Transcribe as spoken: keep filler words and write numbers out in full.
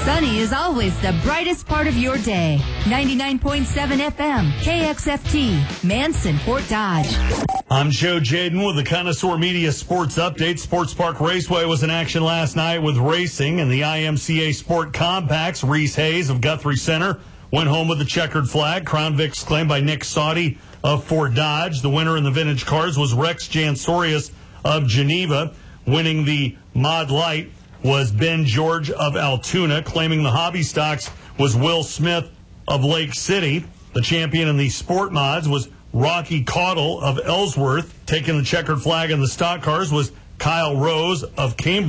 Sunny is always the brightest part of your day. ninety-nine point seven F M, K X F T, Manson, Fort Dodge. I'm Joe Jaden with the Connoisseur Media Sports Update. Sports Park Raceway was in action last night with racing in the I M C A Sport Compacts. Reese Hayes of Guthrie Center went home with the checkered flag. Crown Vics claimed by Nick Sauty of Fort Dodge. The winner in the vintage cars was Rex Jansorius of Geneva. Winning the Mod Light was Ben George of Altoona. Claiming the hobby stocks was Will Smith of Lake City. The champion in the sport mods was Rocky Caudle of Ellsworth. Taking the checkered flag in the stock cars was Kyle Rose of Cambridge.